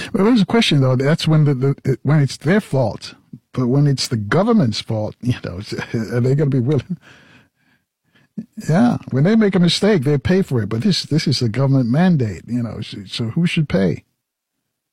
But there's a question though. That's when when it's their fault. But when it's the government's fault, are they going to be willing? Yeah, when they make a mistake, they pay for it. But this is a government mandate, so who should pay?